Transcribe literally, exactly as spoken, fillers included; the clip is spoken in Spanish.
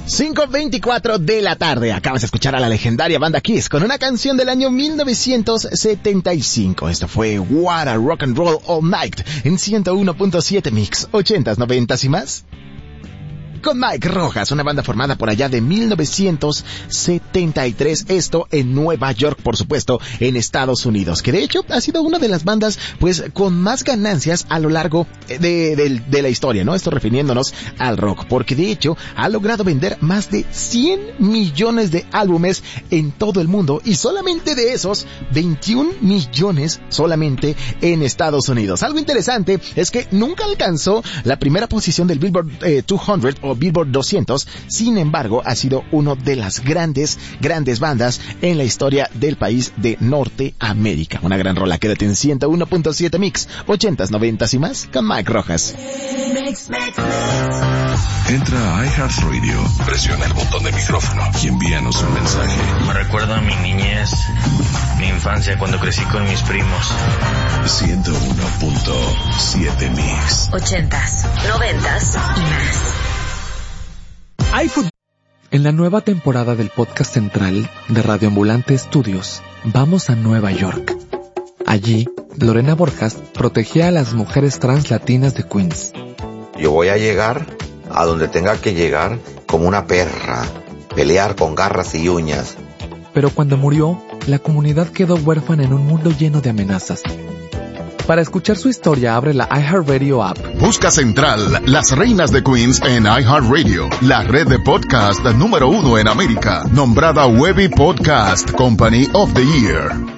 cinco veinticuatro de la tarde. Acabas de escuchar a la legendaria banda Kiss con una canción del año mil novecientos setenta y cinco. Esto fue What a Rock and Roll All Night en ciento uno punto siete Mix, ochentas, noventas y más. Con Mike Rojas, una banda formada por allá de mil novecientos setenta y tres, esto en Nueva York, por supuesto, en Estados Unidos, que de hecho ha sido una de las bandas pues con más ganancias a lo largo de, de, de la historia, ¿no? Esto refiriéndonos al rock, porque de hecho ha logrado vender más de cien millones de álbumes en todo el mundo, y solamente de esos veintiún millones solamente en Estados Unidos. Algo interesante es que nunca alcanzó la primera posición del Billboard eh, doscientos o Billboard doscientos, sin embargo ha sido uno de las grandes, grandes bandas en la historia del país de Norteamérica. Una gran rola, quédate en ciento uno punto siete Mix, ochentas, noventas y más con Mike Rojas. Entra a iHeartRadio, presiona el botón de micrófono y envíanos un mensaje. Me recuerda a mi niñez, mi infancia cuando crecí con mis primos. ciento uno punto siete Mix, ochentas, noventas y más. En la nueva temporada del podcast central de Radio Ambulante Estudios, vamos a Nueva York. Allí, Lorena Borjas protegía a las mujeres trans latinas de Queens. Yo voy a llegar a donde tenga que llegar como una perra, pelear con garras y uñas. Pero cuando murió, la comunidad quedó huérfana en un mundo lleno de amenazas. Para escuchar su historia, abre la iHeartRadio app. Busca Central, Las Reinas de Queens en iHeartRadio, la red de podcast número uno en América, nombrada Webby Podcast Company of the Year.